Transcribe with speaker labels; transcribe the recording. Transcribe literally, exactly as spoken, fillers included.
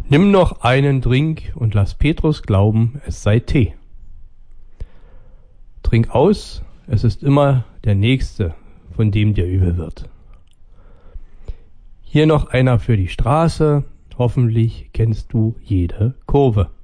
Speaker 1: Nimm noch einen Drink und lass Petrus glauben, es sei Tee. Trink aus, es ist immer der Nächste, von dem dir übel wird. Hier noch einer für die Straße, hoffentlich kennst du jede Kurve.